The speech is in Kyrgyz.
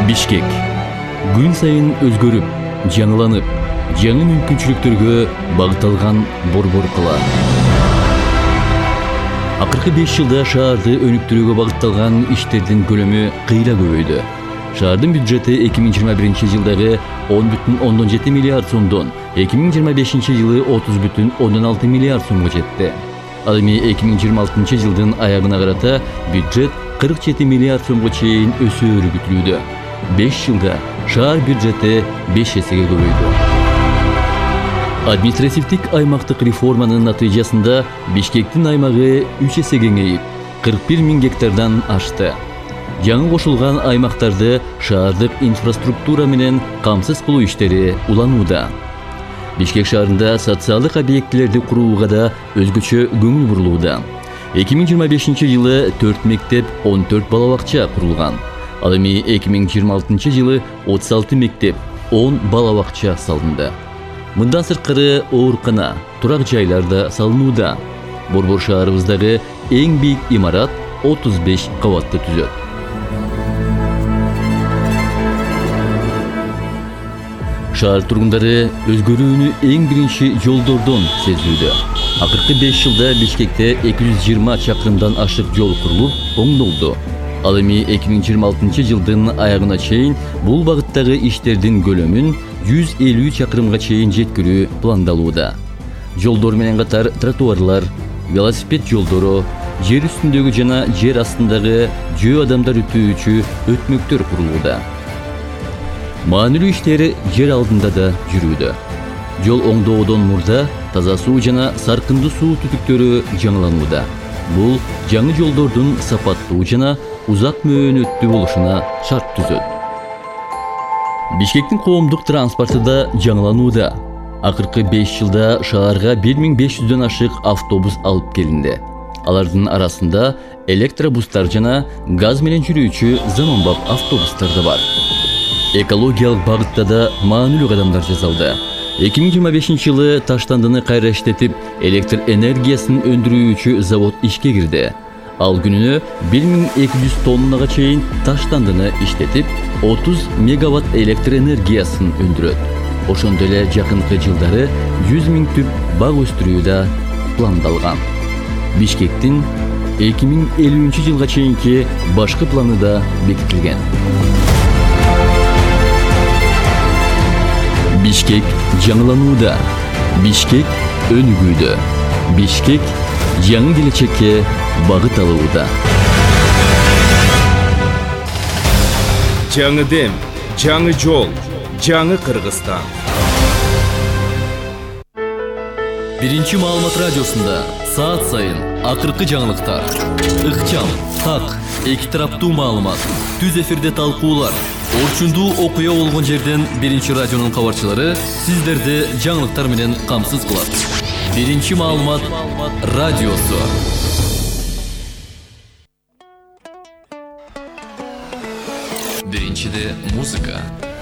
Бишкек күн сайын өзгөрүп, жаңыланып, жаңы мүмкүнчүлүктөргө багытталган борбор кала. Акыркы 5 жылда шаарды өнүктүрүүгө багытталган иштердин көлөмү кыйла көбөйдү. Шаардын бюджети 2021 жылдагы 10,7 миллиард сомдон 2025 жылы 30,6 миллиард сомго жетти. Ал эми 2026 жылдын аягына карата бюджет 47 миллиард сомго чейин өсөөрү күтүлүүдө. 5 жылда шаар бюджети 5 эсеге көбөйдү. Административдик аймактык реформанын натыйжасында Бишкектин аймагы 3 эсе кеңейип, 41 000 гектардан ашты. Жаңы кошулган аймактарды шаардык инфраструктура менен камсыз кылуу иштери уланууда. Бишкек шаарында социалдык объектилерди курууга да өзгөчө көңүл бурулууда. 2025 жылы 4 мектеп, 14 бала бакча курулган. Ал эми 2026 жылы 36 мектеп, 10 бала бакча салынды. Мындан сырткары оорукана, турак жайлар да салынууда. Борбор шаарыбыздагы эң бийик имарат 35 кабатты түзөт. Шаар тургундары өзгөрүүнү эң биринчи жолдордон сезүүдө. Акыркы 5 жылда Бишкекте 220 чакырымдан ашык жол курулуп, оңдолду. Ал эми 2026 жылдын аягына чейин бул багыттагы иштердин көлөмүн 150 чакырымга чейин жеткирүү пландалууда. Жолдор менен катар тротуарлар, велосипед жолдору, жер үстүндөгү жана жер астындагы жөө адамдар өтүүчү өтмөктөр курулууда. Маанилүү иштери жер алдында да жүрүүдө. Жол оңдоодон мурда таза суу жана саркындуу суу түтүктөрү жаңыланууда. Бул жаңы жолдордун сапаттуу жана узак мөөнөттүү болушуна шарт түзөт. Бишкектин коомдук транспорту да жаңыланууда. Акыркы 5 жылда шаарга 1500дөн ашык автобус алып келинди. Алардын арасында электробустар жана газ менен жүрүүчү заманбап автобустар да бар. Экологиялык багытта да маанилүү кадамдар жасалды. 2025 жылы Таштандыны кайра иштетип, электр энергиясын өндүрүүчү завод ишке кирди. Ал күнүнө 1200 тоннага чейин Таштандыны иштетип, 30 мегаватт электр энергиясын өндүрөт. Ошондой эле жакынкы жылдары 100 000 түп бак өстүрүү да пландалган. Бишкектин 2050 жылга чейинки башкы планы да бекитилген. Бишкек жаңыланууда. Бишкек өнүгүүдө. Бишкек жаңы келечекке багыт алууда. Жаңы дем, жаңы жол, жаңы Кыргызстан. Биринчи маалымат радиосунда саат сайын акыркы жаңылыктар, ыкчам, так, эки тараптуу маалымат, түз эфирде талкуулар, орчундуу окуя болгон жерден биринчи радионун кабарчылары сиздерди жаңылыктар менен камсыз кылат. Биринчи маалымат радиосу. Биринчиде музыка,